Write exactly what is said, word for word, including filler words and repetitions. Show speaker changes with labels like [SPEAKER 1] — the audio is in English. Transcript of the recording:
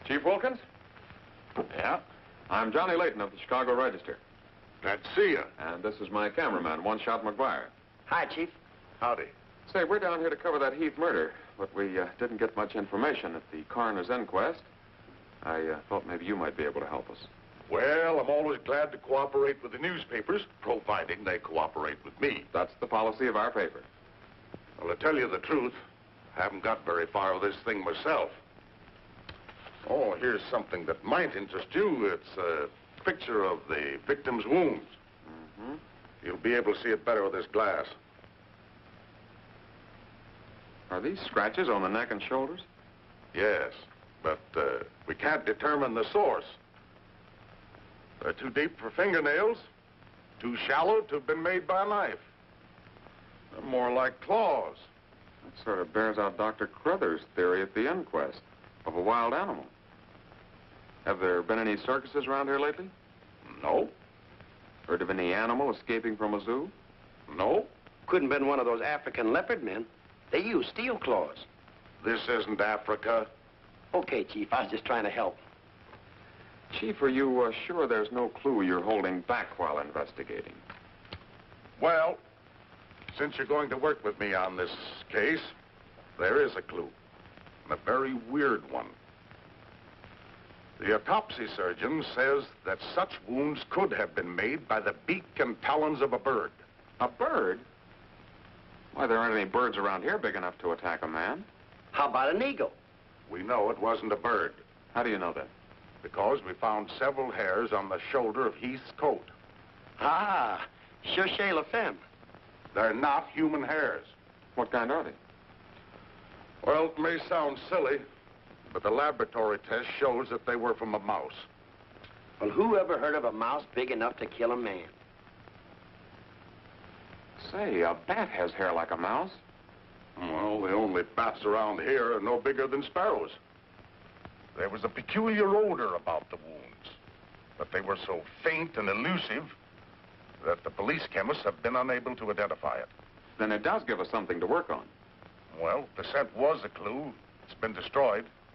[SPEAKER 1] Chief Wilkins?
[SPEAKER 2] Yeah?
[SPEAKER 1] I'm Johnny Layton of the Chicago Register.
[SPEAKER 2] Glad to see you.
[SPEAKER 1] And this is my cameraman, One Shot McGuire.
[SPEAKER 3] Hi, Chief.
[SPEAKER 2] Howdy.
[SPEAKER 1] Say, we're down here to cover that Heath murder, but we uh, didn't get much information at the coroner's inquest. I uh, thought maybe you might be able to help us.
[SPEAKER 2] Well, I'm always glad to cooperate with the newspapers, providing they cooperate with me.
[SPEAKER 1] That's the policy of our paper.
[SPEAKER 2] Well, to tell you the truth, I haven't got very far with this thing myself. Oh, here's something that might interest you. It's a picture of the victim's wounds.
[SPEAKER 1] Mm-hmm.
[SPEAKER 2] You'll be able to see it better with this glass.
[SPEAKER 1] Are these scratches on the neck and shoulders?
[SPEAKER 2] Yes, but uh, we can't determine the source. They're too deep for fingernails, too shallow to have been made by a knife. They're more like claws.
[SPEAKER 1] That sort of bears out Doctor Crothers' theory at the inquest of a wild animal. Have there been any circuses around here lately?
[SPEAKER 2] No.
[SPEAKER 1] Heard of any animal escaping from a zoo?
[SPEAKER 2] No.
[SPEAKER 3] Couldn't have been one of those African leopard men. They use steel claws.
[SPEAKER 2] This isn't Africa.
[SPEAKER 3] Okay, Chief, I was just trying to help.
[SPEAKER 1] Chief, are you uh, sure there's no clue you're holding back while investigating?
[SPEAKER 2] Well, since you're going to work with me on this case, there is a clue, and a very weird one. The autopsy surgeon says that such wounds could have been made by the beak and talons of a bird.
[SPEAKER 1] A bird? Why, there aren't any birds around here big enough to attack a man.
[SPEAKER 3] How about an eagle?
[SPEAKER 2] We know it wasn't a bird,
[SPEAKER 1] How do you know that?
[SPEAKER 2] because we found several hairs on the shoulder of Heath's coat.
[SPEAKER 3] Ah, Cherchez la femme.
[SPEAKER 2] They're not human hairs.
[SPEAKER 1] What kind are they?
[SPEAKER 2] Well, it may sound silly, but the laboratory test shows that they were from a mouse.
[SPEAKER 3] Well, who ever heard of a mouse big enough to kill a man?
[SPEAKER 1] Say, a bat has hair like a mouse.
[SPEAKER 2] Well, the only bats around here are no bigger than sparrows. There was a peculiar odor about the wounds, but they were so faint and elusive that the police chemists have been unable to identify it.
[SPEAKER 1] Then it does give us something to work on.
[SPEAKER 2] Well, the scent was a clue. It's been destroyed.